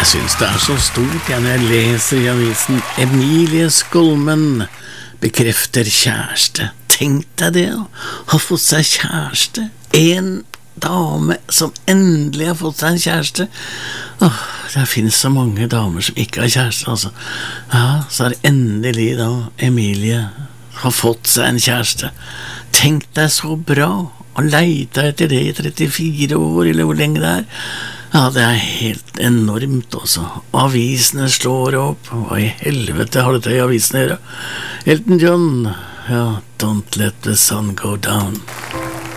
Jeg synes det så stort når jeg leser I avisen Emilie Skolmen bekrefter kjæreste. Tenk deg det, ha fått seg kjæreste. En dame som endelig har fått seg en kjæreste. Det finnes så mange damer som ikke har kjæreste, altså. Ja, så har endelig da Emilie har fått seg en kjæreste. Tenk deg så bra, og leita etter det I 34 år, eller hvor lenge det Ja, det helt enormt også. Avisene slår opp. Hva I helvete har dette I avisene å gjøre? Elton John, ja, Don't Let the Sun Go Down.